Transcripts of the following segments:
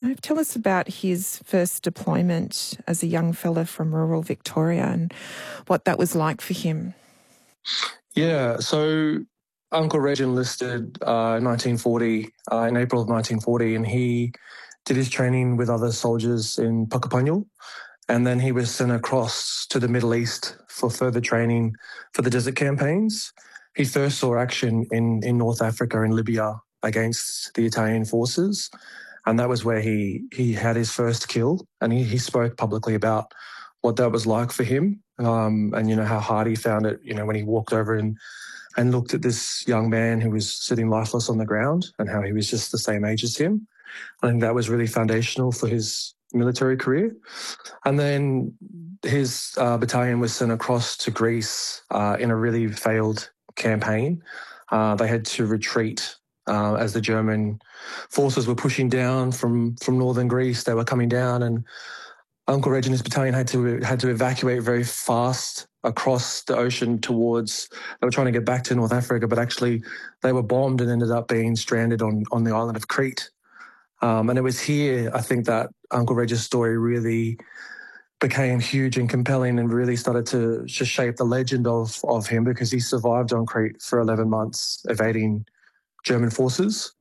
Tell us about his first deployment as a young fella from rural Victoria and what that was like for him. Yeah, so Uncle Reg enlisted in 1940, in April of 1940, and he did his training with other soldiers in Puckapunyal, and then he was sent across to the Middle East for further training for the desert campaigns. He first saw action in North Africa and Libya against the Italian forces, and that was where he had his first kill, and he spoke publicly about what that was like for him, and, you know, how hard he found it, you know, when he walked over and looked at this young man who was sitting lifeless on the ground and how he was just the same age as him. I think that was really foundational for his military career. And then his battalion was sent across to Greece in a really failed campaign. They had to retreat as the German forces were pushing down from northern Greece. They were coming down, and Uncle Reg and his battalion had to evacuate very fast across the ocean towards. They were trying to get back to North Africa, but actually they were bombed and ended up being stranded on the island of Crete. And it was here, I think, that Uncle Reg's story really became huge and compelling and really started to shape the legend of him, because he survived on Crete for 11 months, evading German forces.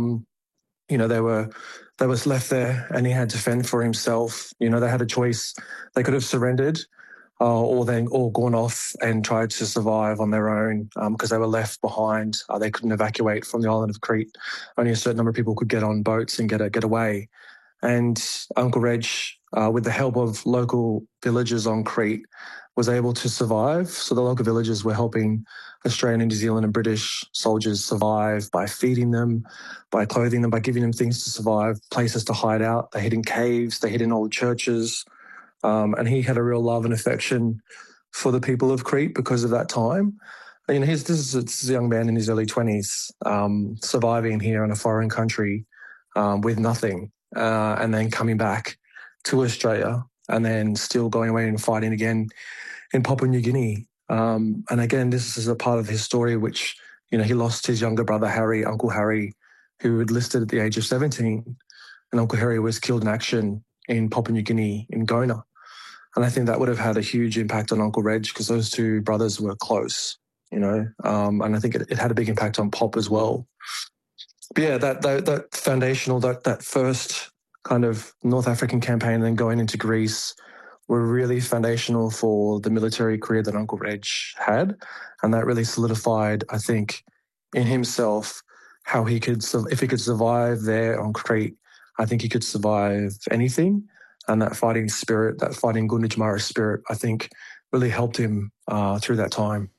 You know, they was left there, and he had to fend for himself. You know, they had a choice. They could have surrendered or gone off and tried to survive on their own, because they were left behind. They couldn't evacuate from the island of Crete. Only a certain number of people could get on boats and get away. And Uncle Reg, with the help of local villagers on Crete, was able to survive. So the local villagers were helping Australian, New Zealand and British soldiers survive by feeding them, by clothing them, by giving them things to survive, places to hide out. They hid in caves, they hid in old churches. And he had a real love and affection for the people of Crete because of that time. And, you know, this is a young man in his early 20s, surviving here in a foreign country with nothing, and then coming back to Australia and then still going away and fighting again in Papua New Guinea. And again, this is a part of his story which, you know, he lost his younger brother, Harry, Uncle Harry, who enlisted at the age of 17. And Uncle Harry was killed in action in Papua New Guinea, in Gona. And I think that would have had a huge impact on Uncle Reg, because those two brothers were close, you know. And I think it had a big impact on Pop as well. But yeah, that foundational, that first kind of North African campaign and then going into Greece were really foundational for the military career that Uncle Reg had. And that really solidified, I think, in himself how he could, if he could survive there on Crete, I think he could survive anything. And that fighting spirit, that fighting Gunditjmara spirit, I think really helped him through that time.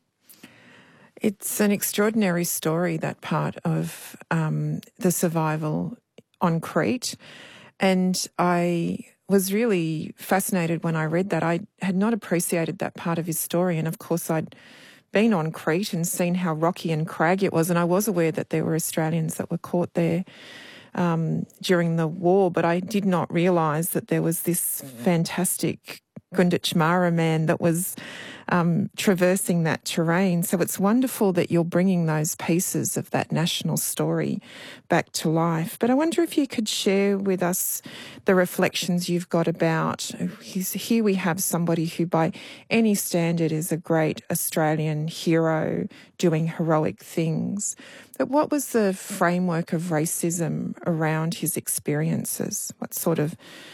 It's an extraordinary story, that part of the survival on Crete. And I was really fascinated when I read that. I had not appreciated that part of his story. And of course, I'd been on Crete and seen how rocky and craggy it was. And I was aware that there were Australians that were caught there during the war, but I did not realise that there was this fantastic Gunditjmara man that was traversing that terrain. So it's wonderful that you're bringing those pieces of that national story back to life. But I wonder if you could share with us the reflections you've got about, here we have somebody who by any standard is a great Australian hero doing heroic things. But what was the framework of racism around his experiences? What sort of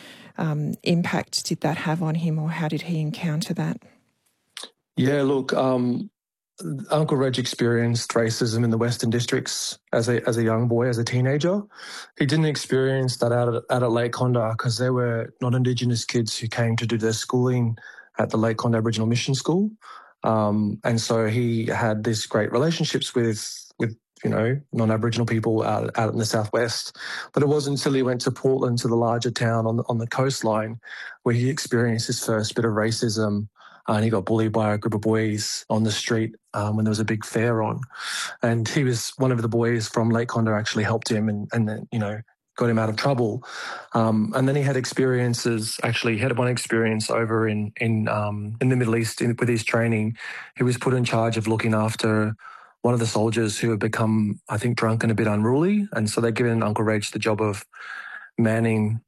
impact did that have on him, or how did he encounter that? Yeah, look, Uncle Reg experienced racism in the Western Districts as a young boy, as a teenager. He didn't experience that out at Lake Condah because there were not Indigenous kids who came to do their schooling at the Lake Condah Aboriginal Mission School. And so he had these great relationships with you know, non-Aboriginal people out in the southwest. But it wasn't until he went to Portland, to the larger town on the coastline, where he experienced his first bit of racism. And he got bullied by a group of boys on the street when there was a big fair on. And he was one of the boys from Lake Condah actually helped him and then, you know, got him out of trouble. And then he had experiences, actually he had one experience over in the Middle East with his training. He was put in charge of looking after one of the soldiers who had become, I think, drunk and a bit unruly. And so they'd given Uncle Reg the job of manning